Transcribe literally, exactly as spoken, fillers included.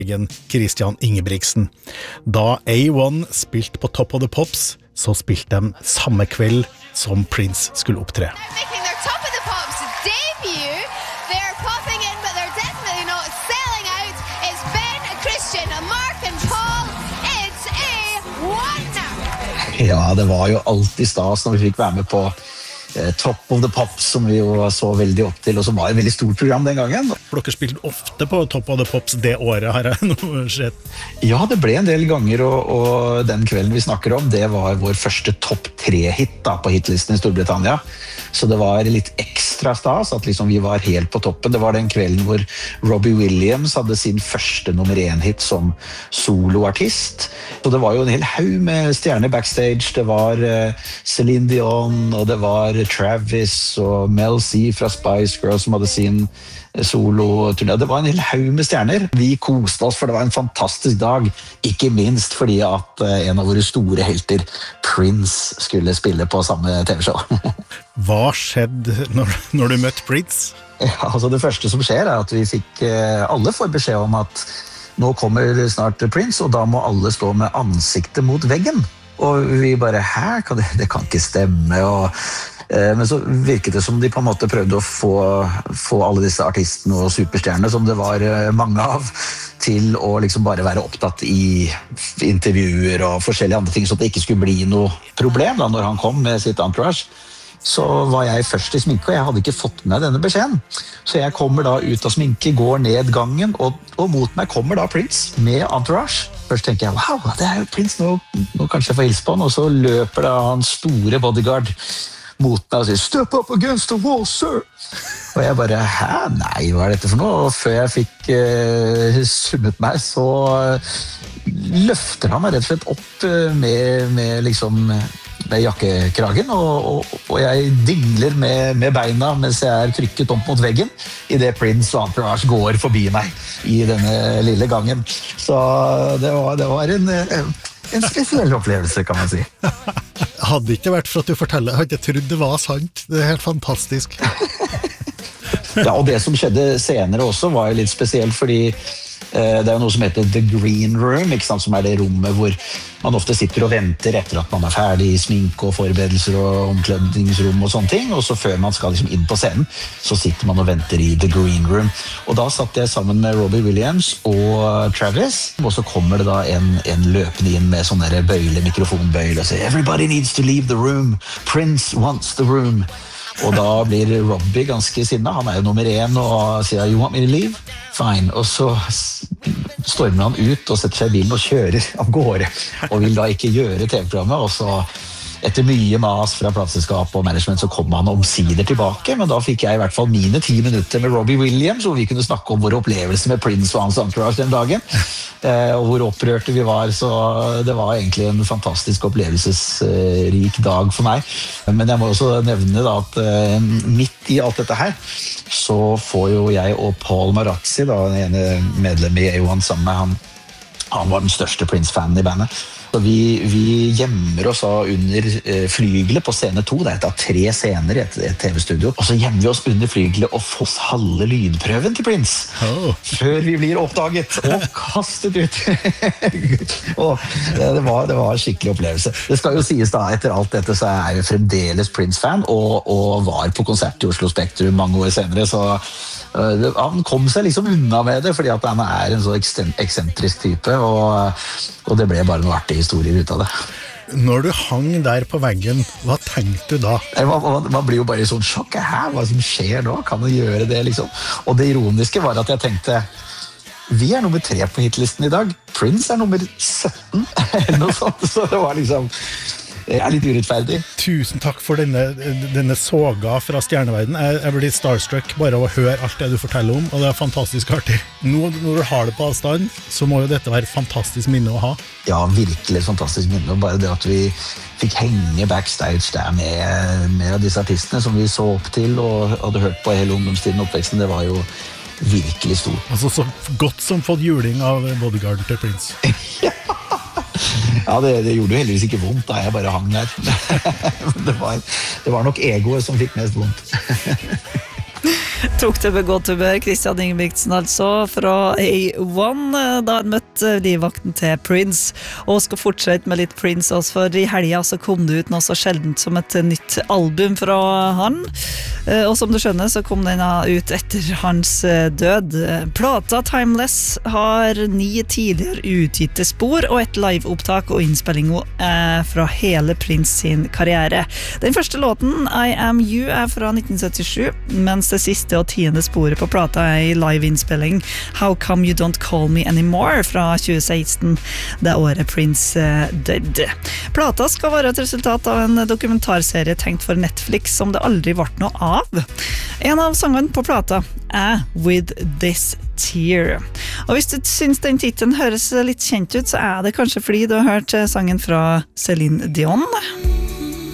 egen Christian Ingebrigtsen. Da A one spilte på Top of the Pops, så spilte de samme kveld som Prince skulle opptre. Making their Top of the Pops debut. They're popping in, but they're definitely not selling out. It's Ben, Christian, Mark and Paul. It's a one. Ja, det var jo alltid stas når vi fikk være med på eh, Top of the Pops, som vi jo så veldig opp til, og som var et veldig stort program den gangen. For dere spilte ofte på Top of the Pops det året, har jeg nå sett. Ja, det ble en del ganger, og, og den kvelden vi snakker om, det var vår første topp tre-hit da, på hitlisten i Storbritannia. Så det var litt ekstra stas at liksom vi var helt på toppen. Det var den kvelden hvor Robbie Williams hadde sin første nummer én-hit som soloartist. Så det var jo en hel haug med stjerner backstage. Det var uh, Celine Dion, og det var Travis og Mel C fra Spice Girls som hadde sin solo-turné. Det var en hel haug med stjerner. Vi koste oss, for det var en fantastisk dag. Ikke minst fordi at uh, en av våre store helter, Prince, skulle spille på samme T V-show. Hva skjedde når, når du møtte Prince? Ja, altså det første som skjer er at vi fikk, uh, alle får beskjed om at nå kommer snart Prince, og da må alle stå med ansiktet mot veggen. Og vi bare, hæ? Kan det, det kan ikke stemme, og men så virket det som de på en måte prøvde å få, få alle disse artistene og superstjernene som det var mange av, til å liksom bare være opptatt i intervjuer og forskjellige andre ting, så det ikke skulle bli noe problem da, når han kom med sitt entourage. Så var jeg først i sminke, og jeg hadde ikke fått med denne beskjeden. Så jeg kommer da ut av sminke, går ned gangen, og, og mot meg kommer da Prince med entourage. Først tenker jeg, wow, det er jo Prince, nå, nå kanskje jeg får hilse på han, og så løper da han store bodyguard mot meg og sier, step up against the wall, sir. Og jeg bare, hæ? Nei, hva er dette for noe? Og før jeg fikk uh, summet meg, så uh, løfter han meg rett og slett opp uh, med, med, liksom, med jakkekragen, og, og, og jeg dingler med, med beina mens jeg er trykket opp mot veggen, i det Prince og entourage går forbi meg i denne lille gangen. Så det var, det var en... Uh, En spesiell opplevelse, kan man si. Hadde ikke vært for at du forteller, jeg hadde ikke trodd det var sant. Det er helt fantastisk. Ja, og det som skjedde senere også var jo litt spesielt, fordi det er jo noe som heter The Green Room, ikke sant, som er det rommet hvor man ofte sitter og venter etter at man er ferdig i sminke og forberedelser og omkledningsrom og sånne ting, og så før man skal liksom inn på scenen, så sitter man og venter i The Green Room. Og da satt jeg sammen med Robbie Williams og Travis, og så kommer det da en, en løpende inn med sånne bøyle, mikrofonbøyle, og sier, everybody needs to leave the room, Prince wants the room. Og da blir Robbie ganske sinnet, han er jo nummer én, og sier, you want me to leave? Fine. Og så stormer han ut og setter seg i bilen og kjører av gårde, og vil da ikke gjøre T V-programmet, og så etter mye mas fra plateselskap og management så kom han omsider tilbake, men da fikk jeg i hvert fall mine ti minutter med Robbie Williams, og vi kunne snakke om vår opplevelse med Prince og hans entourage den dagen, og hvor opprørte vi var, så det var egentlig en fantastisk opplevelsesrik dag for meg. Men jeg må også nevne da at midt i alt dette her, så får jo jeg og Paul Marazzi, da, den ene medlemmet i A one sammen med han, han var den største Prince-fanen i bandet. Så vi, vi gjemmer oss under eh, flygelet på scene to, det er tre scener i et, et T V-studio, og så gjemmer vi oss under flygelet og får halve lydprøven til Prince, oh. Før vi blir oppdaget og kastet ut. Og det, det, var, det var en skikkelig opplevelse. Det skal jo sies da, etter alt dette så er jeg fremdeles Prince-fan, og, og var på konsert i Oslo Spektrum mange år senere, så uh, han kom seg liksom unna med det, fordi at han er en så eksentrisk type, og, og det ble bare noe artig historier ut av det. Når du hang der på veggen, hva tenkte du da? Man, man, man blir jo bare i sånn sjokk, hæ? Hva som skjer nå? Kan man gjøre det liksom? Og det ironiske var at jeg tenkte, vi er nummer tre på hitlisten i dag, Prince er nummer sytten, eller noe sånt, så det var liksom, det er litt urettferdig. Tusen takk for denne, denne såga fra stjerneverden. Jeg, jeg blir starstruck bare av å høre alt det du forteller om, og det er fantastisk artig. Nå, når du har det på avstand, så må jo dette være et fantastisk minne å ha. Ja, virkelig et fantastisk minne, og bare det at vi fikk henge backstage der med, med disse artistene som vi så opp til, og hadde hørt på hele ungdomstiden og oppveksten, det var jo virkelig stort. Altså så godt som fått juling av bodyguarden til Prince. Ja! Ja, det, det gjorde jo heldigvis ikke vondt da jeg bare hang der. det, var, det var nok egoet som fikk mest vondt. Tok det med godt humør, Christian Ingebrigtsen altså, fra A one, da han møtte livvakten til Prince, og skal fortsette med litt Prince også, for i helgen så kom det ut noe så sjeldent som et nytt album fra han, og som du skjønner så kom den ut etter hans død. Plata Timeless har ni tidligere utgitte spor, og et liveopptak og innspilling fra hele Prince sin karriere. Den første låten, I Am You, er fra nitten syttisju, mens det siste og tiende sporet på plata er i live-innspilling How Come You Don't Call Me Anymore fra tjue seksten, det året Prince døde. Plata skal være et resultat av en dokumentarserie tenkt for Netflix som det aldri ble noe av. En av sangene på plata er With This Tear. Og hvis du syns den titelen høres litt kjent ut, så er det kanskje fordi du har hørt sangen fra Celine Dion.